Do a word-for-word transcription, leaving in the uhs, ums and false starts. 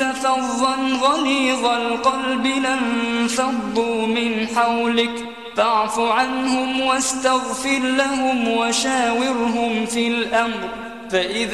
كنت فظا غليظ القلب لانفضوا من حولك فاعف عنهم واستغفر لهم وشاورهم في الأمر فإذا